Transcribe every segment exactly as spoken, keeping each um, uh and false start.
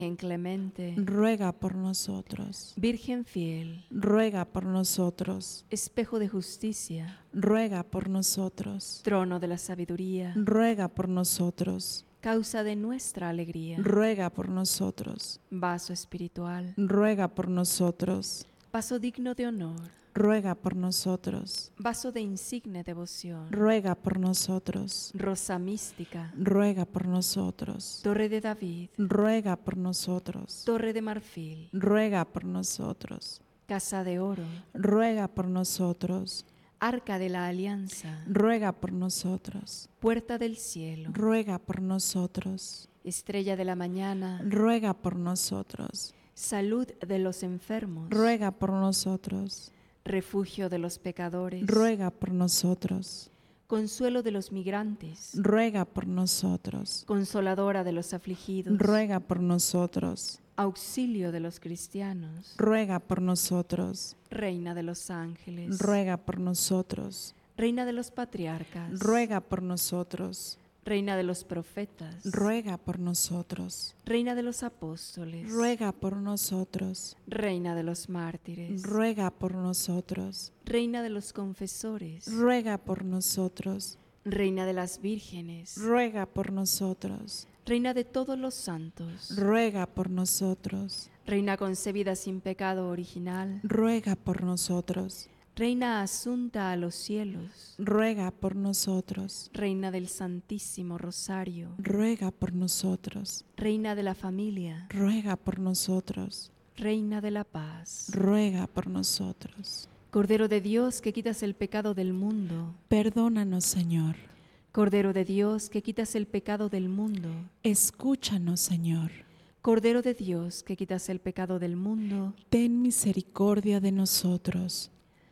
Virgen clemente, ruega por nosotros. Virgen fiel, Ruega por nosotros. espejo de justicia, Ruega por nosotros. trono de la sabiduría, Ruega por nosotros. causa de nuestra alegría, Ruega por nosotros. vaso espiritual, Ruega por nosotros. vaso digno de honor, Ruega por nosotros. vaso de insigne devoción, Ruega por nosotros. rosa mística, Ruega por nosotros. torre de David, Ruega por nosotros. torre de marfil, Ruega por nosotros. casa de oro, Ruega por nosotros. arca de la alianza, Ruega por nosotros. puerta del cielo, Ruega por nosotros. estrella de la mañana, Ruega por nosotros. salud de los enfermos, Ruega por nosotros. refugio de los pecadores, Ruega por nosotros. consuelo de los migrantes, Ruega por nosotros. consoladora de los afligidos, Ruega por nosotros. auxilio de los cristianos, Ruega por nosotros. reina de los ángeles, Ruega por nosotros. reina de los patriarcas, Ruega por nosotros. reina de los profetas, Ruega por nosotros. reina de los apóstoles, Ruega por nosotros. reina de los mártires, Ruega por nosotros. reina de los confesores, Ruega por nosotros. reina de las vírgenes, Ruega por nosotros. reina de todos los santos, Ruega por nosotros. reina concebida sin pecado original, Ruega por nosotros. reina asunta a los cielos, Ruega por nosotros. reina del Santísimo Rosario, Ruega por nosotros. reina de la familia, Ruega por nosotros. reina de la paz, Ruega por nosotros. Cordero de Dios que quitas el pecado del mundo, Perdónanos, Señor. Cordero de Dios que quitas el pecado del mundo, Escúchanos, Señor. Cordero de Dios que quitas el pecado del mundo, Ten misericordia de nosotros.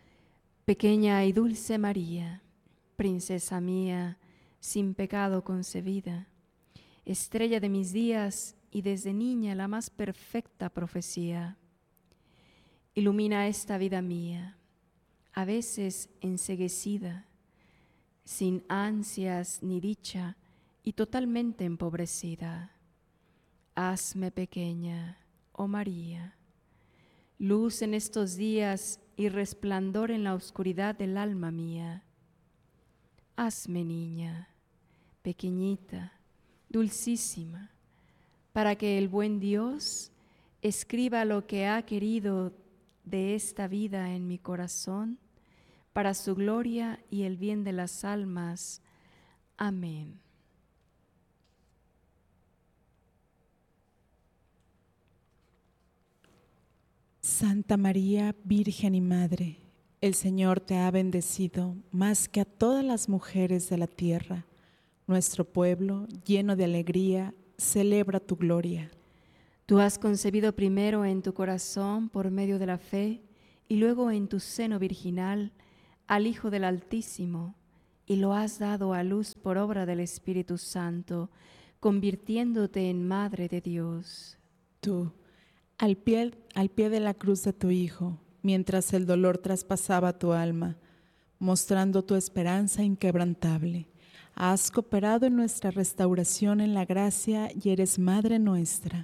pequeña y dulce María, princesa mía, sin pecado concebida, estrella de mis días y desde niña la más perfecta profecía. Ilumina esta vida mía, a veces enceguecida, sin ansias ni dicha y totalmente empobrecida. Hazme pequeña, oh María, luz en estos días y resplandor en la oscuridad del alma mía. Hazme niña, pequeñita, dulcísima, para que el buen Dios escriba lo que ha querido de esta vida en mi corazón, para su gloria y el bien de las almas. Amén. Santa María, Virgen y Madre, el Señor te ha bendecido más que a todas las mujeres de la tierra. Nuestro pueblo, lleno de alegría, celebra tu gloria. Tú has concebido primero en tu corazón por medio de la fe y luego en tu seno virginal al Hijo del Altísimo, y lo has dado a luz por obra del Espíritu Santo, convirtiéndote en Madre de Dios. Tú, al pie, al pie de la cruz de tu Hijo, mientras el dolor traspasaba tu alma, mostrando tu esperanza inquebrantable, has cooperado en nuestra restauración en la gracia y eres Madre nuestra.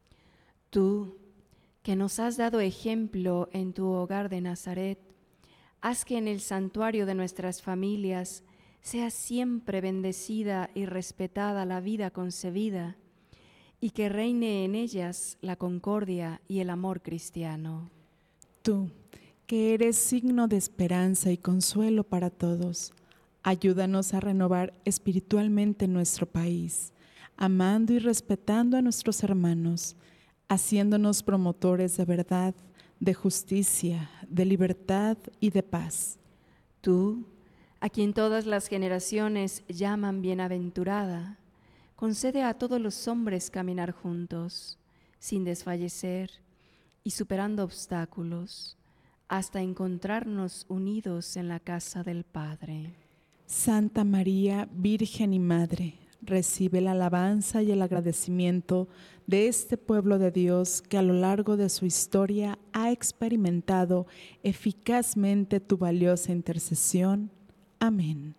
Tú, que nos has dado ejemplo en tu hogar de Nazaret, haz que en el santuario de nuestras familias sea siempre bendecida y respetada la vida concebida, y que reine en ellas la concordia y el amor cristiano. Tú, que eres signo de esperanza y consuelo para todos, ayúdanos a renovar espiritualmente nuestro país, amando y respetando a nuestros hermanos, haciéndonos promotores de verdad, de justicia, de libertad y de paz. Tú, a quien todas las generaciones llaman bienaventurada, concede a todos los hombres caminar juntos, sin desfallecer y superando obstáculos, hasta encontrarnos unidos en la casa del Padre. Santa María, Virgen y Madre, recibe la alabanza y el agradecimiento de este pueblo de Dios que a lo largo de su historia ha experimentado eficazmente tu valiosa intercesión. Amén.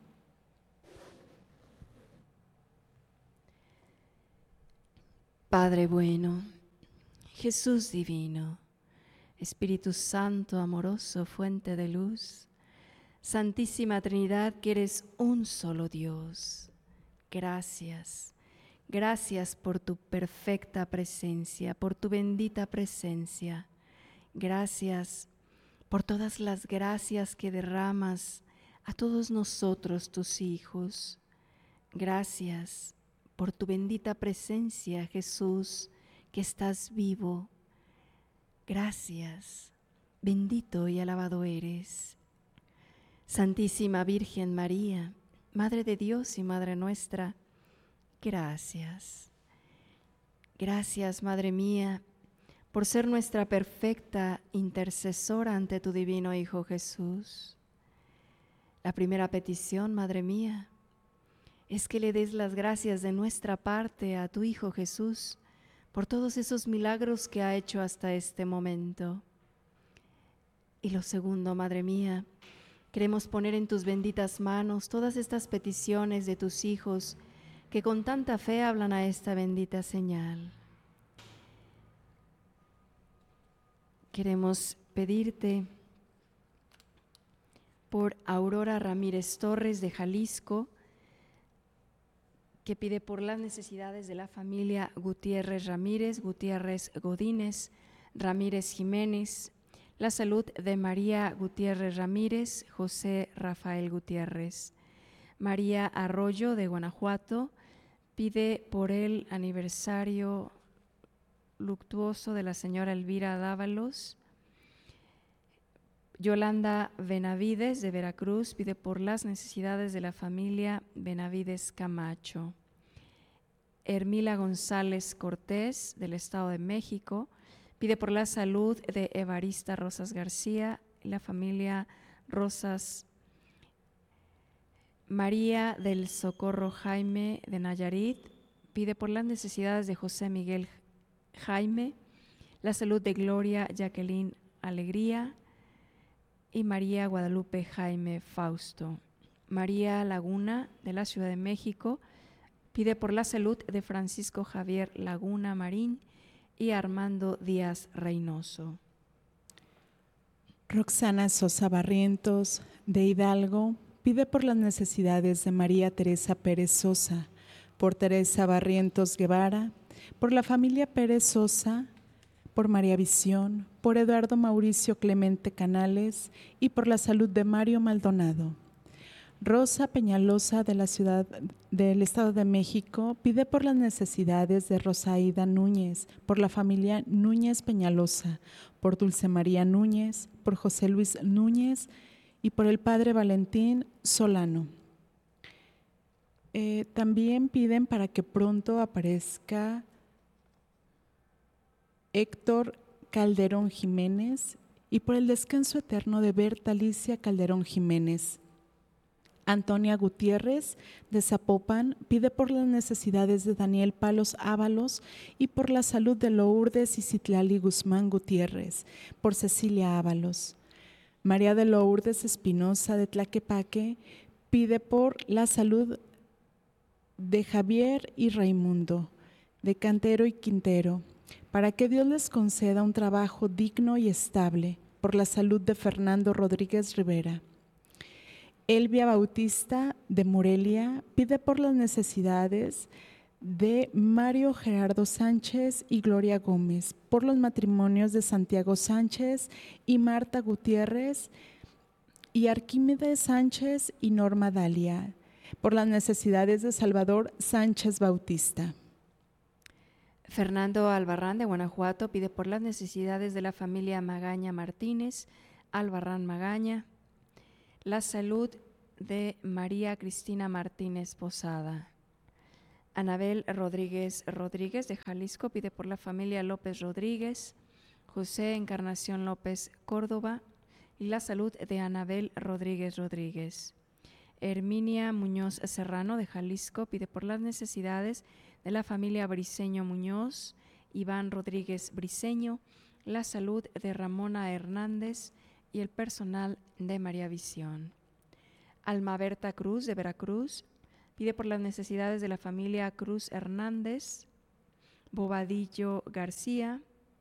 Padre bueno, Jesús divino, Espíritu Santo amoroso, fuente de luz, Santísima Trinidad, que eres un solo Dios. Gracias, gracias por tu perfecta presencia, por tu bendita presencia. Gracias por todas las gracias que derramas a todos nosotros, tus hijos. Gracias por tu bendita presencia, Jesús, que estás vivo. Gracias, bendito y alabado eres. Santísima Virgen María, Madre de Dios y Madre nuestra, gracias. Gracias, Madre mía, por ser nuestra perfecta intercesora ante tu divino Hijo Jesús. La primera petición, Madre mía, es que le des las gracias de nuestra parte a tu Hijo Jesús por todos esos milagros que ha hecho hasta este momento. Y lo segundo, Madre mía, queremos poner en tus benditas manos todas estas peticiones de tus hijos que con tanta fe hablan a esta bendita señal. Queremos pedirte por Aurora Ramírez Torres de Jalisco, que pide por las necesidades de la familia Gutiérrez Ramírez, Gutiérrez Godínez, Ramírez Jiménez, la salud de María Gutiérrez Ramírez, José Rafael Gutiérrez. María Arroyo de Guanajuato pide por el aniversario luctuoso de la señora Elvira Dávalos. Yolanda Benavides de Veracruz pide por las necesidades de la familia Benavides Camacho. Hermila González Cortés del Estado de México pide por la salud de Evarista Rosas García y la familia Rosas. María del Socorro Jaime de Nayarit pide por las necesidades de José Miguel Jaime, la salud de Gloria Jacqueline Alegría y María Guadalupe Jaime Fausto. María Laguna de la Ciudad de México pide por la salud de Francisco Javier Laguna Marín y Armando Díaz Reynoso. Roxana Sosa Barrientos de Hidalgo pide por las necesidades de María Teresa Pérez Sosa, por Teresa Barrientos Guevara, por la familia Pérez Sosa, por María Visión, por Eduardo Mauricio Clemente Canales y por la salud de Mario Maldonado. Rosa Peñalosa de la Ciudad del Estado de México pide por las necesidades de Rosaída Núñez, por la familia Núñez Peñalosa, por Dulce María Núñez, por José Luis Núñez y por el padre Valentín Solano. Eh, también piden para que pronto aparezca Héctor Calderón Jiménez y por el descanso eterno de Berta Alicia Calderón Jiménez. Antonia Gutiérrez de Zapopan pide por las necesidades de Daniel Palos Ábalos y por la salud de Lourdes y Citlali Guzmán Gutiérrez, por Cecilia Ábalos. María de Lourdes Espinosa de Tlaquepaque pide por la salud de Javier y Raimundo, de Cantero y Quintero, para que Dios les conceda un trabajo digno y estable, por la salud de Fernando Rodríguez Rivera. Elvia Bautista de Morelia pide por las necesidades de Mario Gerardo Sánchez y Gloria Gómez, por los matrimonios de Santiago Sánchez y Marta Gutiérrez y Arquímedes Sánchez y Norma Dalia, por las necesidades de Salvador Sánchez Bautista. Fernando Albarrán de Guanajuato pide por las necesidades de la familia Magaña Martínez, Albarrán Magaña, la salud de María Cristina Martínez Posada. Anabel Rodríguez Rodríguez de Jalisco pide por la familia López Rodríguez, José Encarnación López Córdoba y la salud de Anabel Rodríguez Rodríguez. Herminia Muñoz Serrano de Jalisco pide por las necesidades de la familia Briceño Muñoz, Iván Rodríguez Briceño, la salud de Ramona Hernández y el personal de María Visión. Alma Berta Cruz de Veracruz pide por las necesidades de la familia Cruz Hernández, Bobadillo García,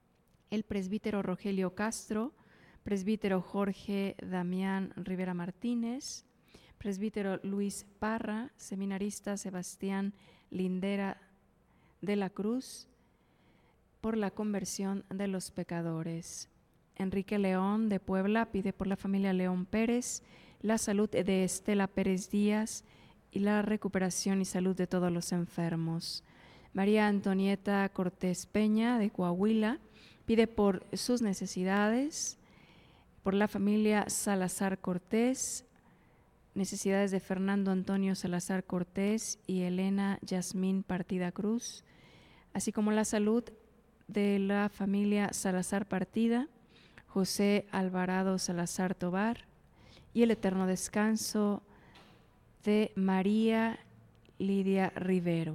el presbítero Rogelio Castro, presbítero Jorge Damián Rivera Martínez, presbítero Luis Parra, seminarista Sebastián Lindera de la Cruz, por la conversión de los pecadores. Enrique León de Puebla pide por la familia León Pérez la salud de Estela Pérez Díaz y la recuperación y salud de todos los enfermos. María Antonieta Cortés Peña de Coahuila pide por sus necesidades, por la familia Salazar Cortés, necesidades de Fernando Antonio Salazar Cortés y Elena Yasmín Partida Cruz, así como la salud de la familia Salazar Partida, José Alvarado Salazar Tobar, y el eterno descanso de María Lidia Rivero.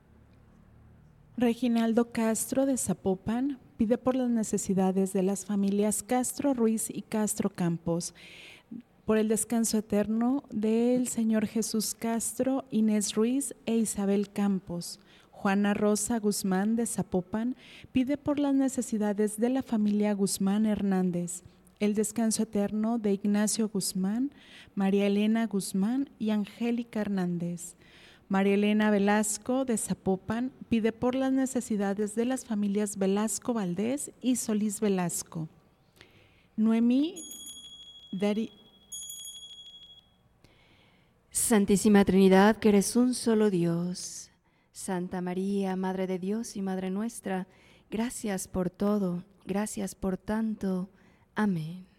Reginaldo Castro de Zapopan pide por las necesidades de las familias Castro Ruiz y Castro Campos, por el descanso eterno del Señor Jesús Castro, Inés Ruiz e Isabel Campos. Juana Rosa Guzmán de Zapopan pide por las necesidades de la familia Guzmán Hernández, el descanso eterno de Ignacio Guzmán, María Elena Guzmán y Angélica Hernández. María Elena Velasco de Zapopan pide por las necesidades de las familias Velasco Valdés y Solís Velasco. Noemí Dari. Santísima Trinidad, que eres un solo Dios. Santa María, Madre de Dios y Madre nuestra, gracias por todo, gracias por tanto. Amén.